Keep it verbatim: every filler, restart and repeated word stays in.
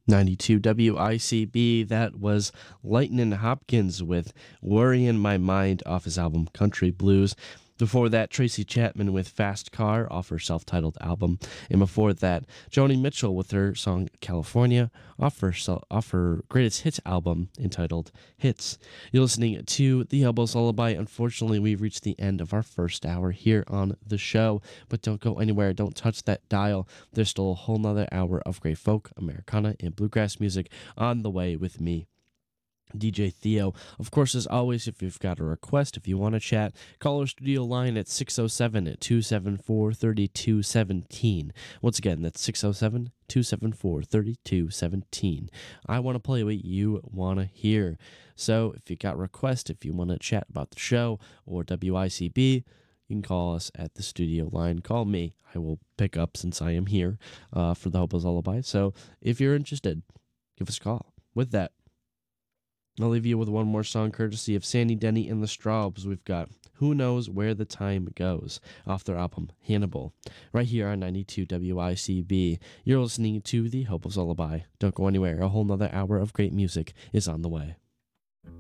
ninety-two W I C B, that was Lightnin' Hopkins with Worryin' My Mind off his album Country Blues. Before that, Tracy Chapman with Fast Car off her self-titled album. And before that, Joni Mitchell with her song California off her, off her greatest hits album entitled Hits. You're listening to The Elbows Lullaby. Unfortunately, we've reached the end of our first hour here on the show, but don't go anywhere. Don't touch that dial. There's still a whole nother hour of great folk, Americana, and bluegrass music on the way with me, D J Theo. Of course, as always, if you've got a request, if you want to chat, call our studio line at six oh seven, two seven four, three two one seven. Once again, that's six oh seven, two seven four, three two one seven. I want to play what you want to hear. So if you got a request, if you want to chat about the show or W I C B, you can call us at the studio line. Call me. I will pick up since I am here uh, for the Hobo's Lullaby. So if you're interested, give us a call. With that, I'll leave you with one more song courtesy of Sandy Denny and the Straubs. We've got Who Knows Where the Time Goes off their album Hannibal, right here on ninety-two W I C B. You're listening to the Hobo's Lullaby. Don't go anywhere. A whole nother hour of great music is on the way.